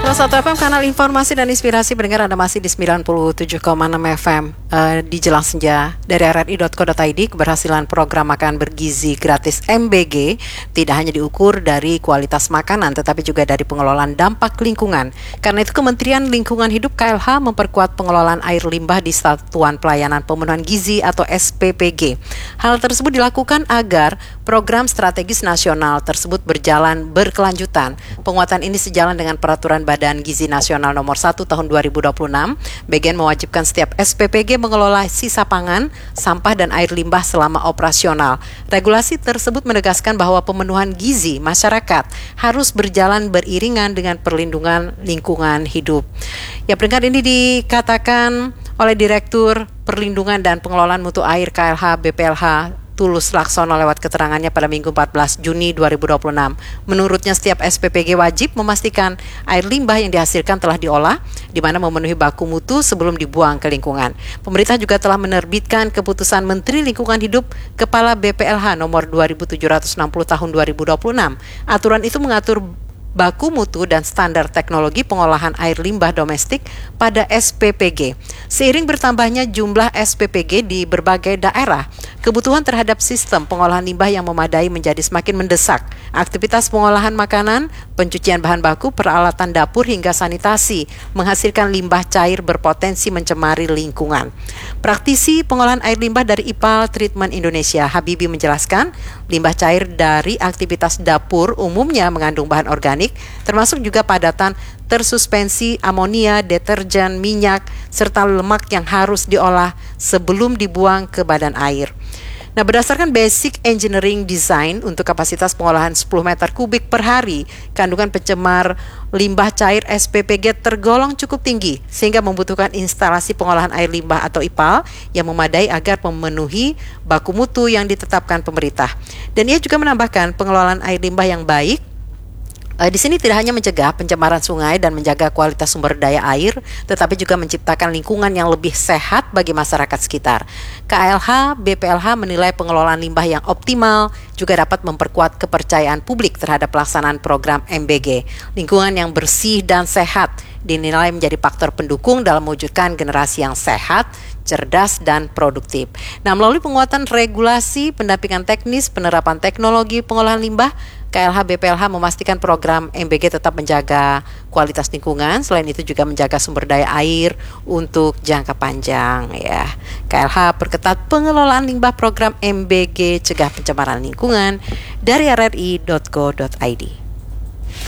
1 FM, kanal informasi dan inspirasi. Pendengar, Anda masih di 97,6 FM di Jelang Senja dari rri.co.id. Keberhasilan program makan bergizi gratis MBG tidak hanya diukur dari kualitas makanan, tetapi juga dari pengelolaan dampak lingkungan. Karena itu Kementerian Lingkungan Hidup KLH memperkuat pengelolaan air limbah di Satuan Pelayanan Pemenuhan Gizi atau SPPG. Hal tersebut dilakukan agar program strategis nasional tersebut berjalan berkelanjutan. Penguatan ini sejalan dengan peraturan Badan Gizi Nasional Nomor 1 Tahun 2026. BGN mewajibkan setiap SPPG mengelola sisa pangan, sampah dan air limbah selama operasional. Regulasi tersebut menegaskan bahwa pemenuhan gizi masyarakat harus berjalan beriringan dengan perlindungan lingkungan hidup. Ya, pendengar, ini dikatakan oleh Direktur Perlindungan dan Pengelolaan Mutu Air KLH BPLH Tulus Laksono lewat keterangannya pada Minggu 14 Juni 2026. Menurutnya setiap SPPG wajib memastikan air limbah yang dihasilkan telah diolah, di mana memenuhi baku mutu sebelum dibuang ke lingkungan. Pemerintah juga telah menerbitkan keputusan Menteri Lingkungan Hidup Kepala BPLH nomor 2760 tahun 2026. Aturan itu mengatur baku mutu dan standar teknologi pengolahan air limbah domestik pada SPPG. Seiring bertambahnya jumlah SPPG di berbagai daerah, kebutuhan terhadap sistem pengolahan limbah yang memadai menjadi semakin mendesak. Aktivitas pengolahan makanan, pencucian bahan baku, peralatan dapur hingga sanitasi menghasilkan limbah cair berpotensi mencemari lingkungan. Praktisi pengolahan air limbah dari IPAL Treatment Indonesia, Habibi, menjelaskan, limbah cair dari aktivitas dapur umumnya mengandung bahan organik, termasuk juga padatan tersuspensi amonia, deterjen, minyak, serta lemak yang harus diolah sebelum dibuang ke badan air. Nah, berdasarkan Basic Engineering Design untuk kapasitas pengolahan 10 meter kubik per hari, kandungan pencemar limbah cair SPPG tergolong cukup tinggi, sehingga membutuhkan instalasi pengolahan air limbah atau IPAL yang memadai agar memenuhi baku mutu yang ditetapkan pemerintah. Dan ia juga menambahkan pengelolaan air limbah yang baik di sini tidak hanya mencegah pencemaran sungai dan menjaga kualitas sumber daya air, tetapi juga menciptakan lingkungan yang lebih sehat bagi masyarakat sekitar. KLH BPLH menilai pengelolaan limbah yang optimal juga dapat memperkuat kepercayaan publik terhadap pelaksanaan program MBG. Lingkungan yang bersih dan sehat dinilai menjadi faktor pendukung dalam mewujudkan generasi yang sehat, cerdas, dan produktif. Nah, melalui penguatan regulasi, pendampingan teknis, penerapan teknologi pengolahan limbah, KLH BPLH memastikan program MBG tetap menjaga kualitas lingkungan, selain itu juga menjaga sumber daya air untuk jangka panjang ya. KLH perketat pengelolaan limbah program MBG cegah pencemaran lingkungan dari rri.co.id.